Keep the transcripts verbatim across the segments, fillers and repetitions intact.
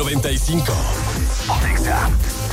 noventa y cinco. Alexa.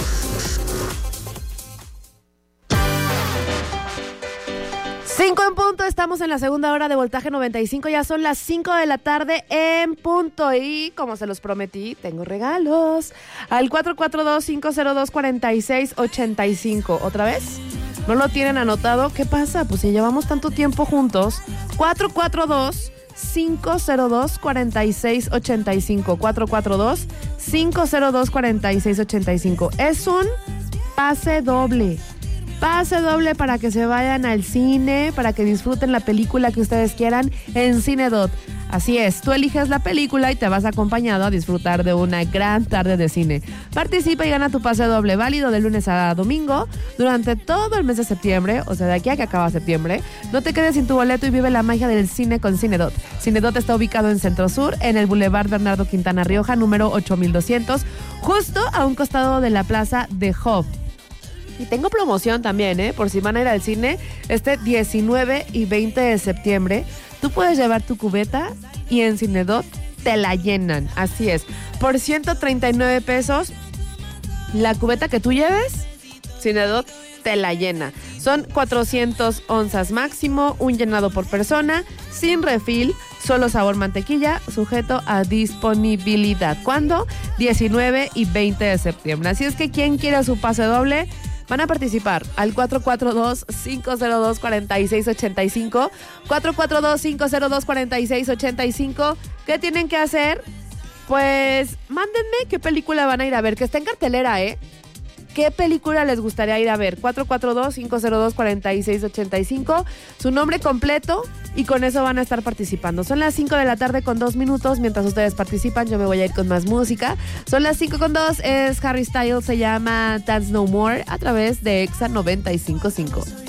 Cinco en punto, estamos en la segunda hora de Voltaje noventa y cinco, ya son las cinco de la tarde en punto y como se los prometí, tengo regalos al cuatro cuatro dos, cinco cero dos, cuatro seis ocho cinco. ¿Otra vez? ¿No lo tienen anotado? ¿Qué pasa? Pues si llevamos tanto tiempo juntos, cuatro cuatro dos, cinco cero dos, cuatro seis ocho cinco, cuatro cuatro dos, cinco cero dos, cuatro seis ocho cinco. Es un pase doble. Pase doble para que se vayan al cine, para que disfruten la película que ustedes quieran en Cinedot. Así es, tú eliges la película y te vas acompañado a disfrutar de una gran tarde de cine. Participa y gana tu pase doble, válido de lunes a domingo durante todo el mes de septiembre, o sea, de aquí a que acaba septiembre. No te quedes sin tu boleto y vive la magia del cine con Cinedot. Cinedot está ubicado en Centro Sur, en el Boulevard Bernardo Quintana Rioja, número ocho mil doscientos, justo a un costado de la plaza de Hof. Y tengo promoción también, ¿eh? Por si van a ir al cine este diecinueve y veinte de septiembre. Tú puedes llevar tu cubeta y en Cinedot te la llenan. Así es. Por ciento treinta y nueve pesos, la cubeta que tú lleves, Cinedot te la llena. Son cuatrocientas onzas máximo, un llenado por persona, sin refil, solo sabor mantequilla, sujeto a disponibilidad. ¿Cuándo? diecinueve y veinte de septiembre. Así es que quien quiera su pase doble, van a participar al cuatro cuatro dos, cinco cero dos, cuatro seis ocho cinco, cuatro cuatro dos, cinco cero dos, cuatro seis ocho cinco. ¿Qué tienen que hacer? Pues mándenme qué película van a ir a ver, que está en cartelera, ¿eh? ¿Qué película les gustaría ir a ver? cuatro cuatro dos, cinco cero dos, cuatro seis ocho cinco, su nombre completo y con eso van a estar participando. Son las cinco de la tarde con dos minutos. Mientras ustedes participan, yo me voy a ir con más música. Son las cinco con dos, es Harry Styles, se llama Dance No More a través de Exa noventa y cinco punto cinco.